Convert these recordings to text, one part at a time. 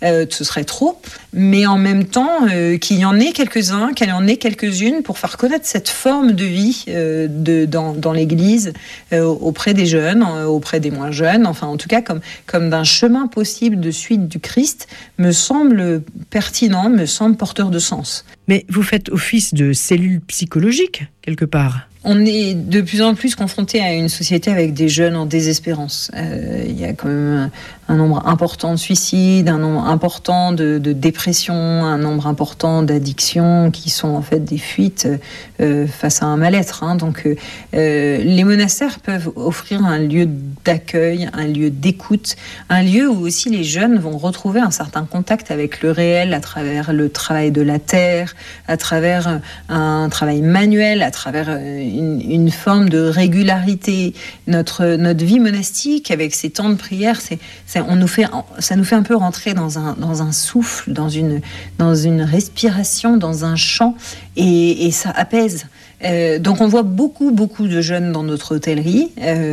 ce serait trop, mais en même temps qu'il y en ait quelques-uns, qu'il y en ait quelques-unes pour faire connaître cette forme de vie dans l'Église, auprès des jeunes, auprès des moins jeunes, enfin en tout cas comme d'un chemin possible de suite du Christ, me semble pertinent, me semble porteur de sens. Mais vous faites office de cellule psychologique, quelque part. On est de plus en plus confronté à une société avec des jeunes en désespérance. Il y a quand même un nombre important de suicides, un nombre important de dépressions, un nombre important d'addictions qui sont en fait des fuites face à un mal-être. Donc les monastères peuvent offrir un lieu d'accueil, un lieu d'écoute, un lieu où aussi les jeunes vont retrouver un certain contact avec le réel à travers le travail de la terre, à travers un travail manuel, à travers une forme de régularité. Notre vie monastique, avec ces temps de prière, ça nous fait un peu rentrer dans un souffle, dans une respiration, dans un chant, et ça apaise. Donc on voit beaucoup de jeunes dans notre hôtellerie.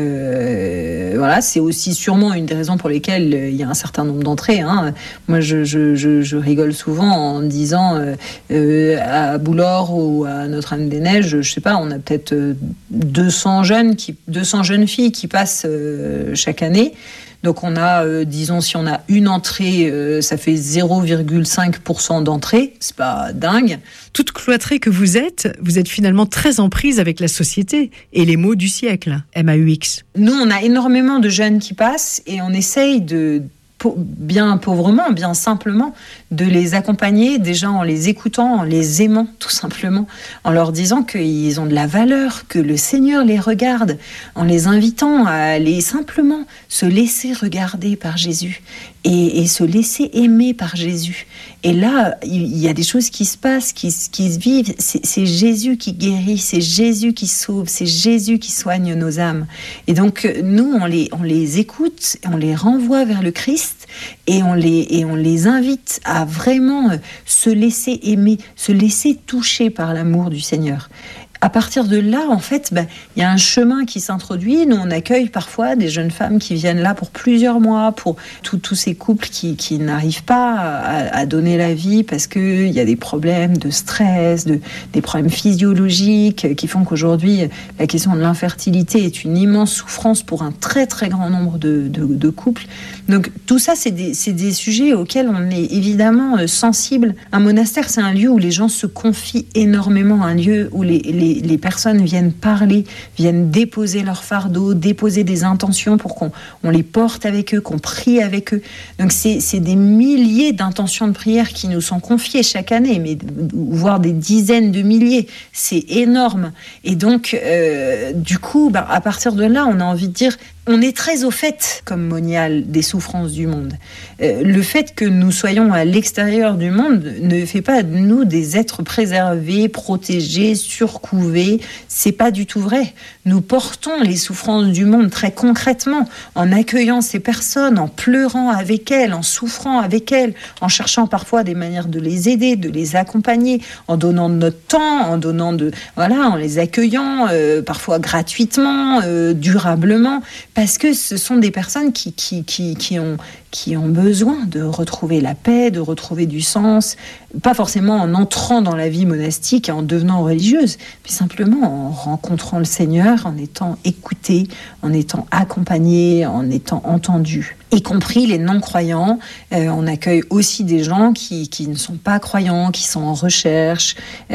Voilà, c'est aussi sûrement une des raisons pour lesquelles il y a un certain nombre d'entrées. Moi, je rigole souvent en disant à Boulor ou à Notre-Dame-des-Neiges, je sais pas, on a peut-être 200 jeunes filles qui passent chaque année. Donc on a, disons, si on a une entrée, ça fait 0,5% d'entrée. C'est pas dingue. Toute cloîtrée que vous êtes finalement très en prise avec la société et les maux du siècle, MAUX. Nous, on a énormément de jeunes qui passent et on essaye bien pauvrement, bien simplement, de les accompagner, déjà en les écoutant, en les aimant, tout simplement, en leur disant qu'ils ont de la valeur, que le Seigneur les regarde, en les invitant à aller simplement se laisser regarder par Jésus et se laisser aimer par Jésus. Et là, il y a des choses qui se passent, qui se vivent. C'est Jésus qui guérit, c'est Jésus qui sauve, c'est Jésus qui soigne nos âmes. Et donc, nous, on les écoute, on les renvoie vers le Christ et on les invite à vraiment se laisser aimer, se laisser toucher par l'amour du Seigneur. À partir de là, en fait, il y a un chemin qui s'introduit. Nous, on accueille parfois des jeunes femmes qui viennent là pour plusieurs mois, pour tous ces couples qui n'arrivent pas à donner la vie parce qu'il y a des problèmes de stress, des problèmes physiologiques qui font qu'aujourd'hui, la question de l'infertilité est une immense souffrance pour un très, très grand nombre de couples. Donc, tout ça, c'est des sujets auxquels on est évidemment sensible. Un monastère, c'est un lieu où les gens se confient énormément, un lieu où les personnes viennent parler, viennent déposer leur fardeau, déposer des intentions pour qu'on les porte avec eux, qu'on prie avec eux. Donc c'est des milliers d'intentions de prière qui nous sont confiées chaque année, mais voire des dizaines de milliers. C'est énorme. Et donc, du coup, à partir de là, on a envie de dire, on est très au fait, comme Monial, des souffrances du monde. Le fait que nous soyons à l'extérieur du monde ne fait pas de nous des êtres préservés, protégés, surcouvés. C'est pas du tout vrai. Nous portons les souffrances du monde très concrètement, en accueillant ces personnes, en pleurant avec elles, en souffrant avec elles, en cherchant parfois des manières de les aider, de les accompagner, en donnant de notre temps, en les accueillant, parfois gratuitement, durablement. Parce que ce sont des personnes qui ont besoin de retrouver la paix, de retrouver du sens, pas forcément en entrant dans la vie monastique et en devenant religieuse, mais simplement en rencontrant le Seigneur, en étant écoutée, en étant accompagnée, en étant entendue. Y compris les non-croyants. On accueille aussi des gens qui ne sont pas croyants, qui sont en recherche.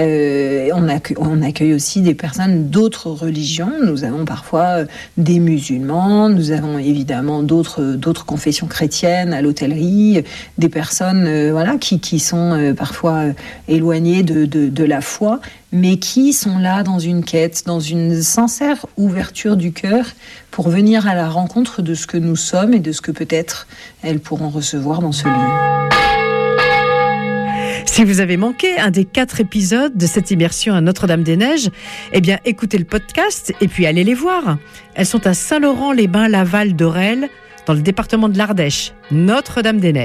On accueille aussi des personnes d'autres religions. Nous avons parfois des musulmans, nous avons évidemment d'autres confessions chrétiennes à l'hôtellerie, des personnes qui sont parfois éloignées de la foi, mais qui sont là dans une quête, dans une sincère ouverture du cœur pour venir à la rencontre de ce que nous sommes et de ce que peut-être elles pourront recevoir dans ce lieu. Si vous avez manqué un des 4 épisodes de cette immersion à Notre-Dame-des-Neiges, écoutez le podcast et puis allez les voir. Elles sont à Saint-Laurent-les-Bains-Laval d'Orel, dans le département de l'Ardèche, Notre-Dame-des-Neiges.